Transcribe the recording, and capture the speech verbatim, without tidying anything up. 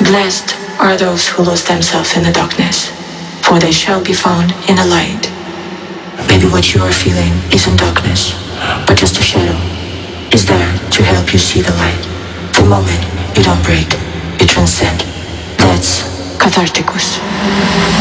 Blessed are those who lose themselves in the darkness, for they shall be found in the light. Maybe what you are feeling isn't darkness, but just a shadow is there to help you see the light. The moment you don't break, you transcend. That's catharticus.